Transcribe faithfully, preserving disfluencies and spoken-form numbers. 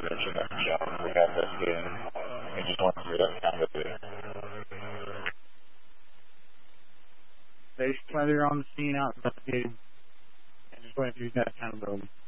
mentioned that John we have this in. I just want to hear that sound of it. They whether on the scene out investigated and just went through that accountability.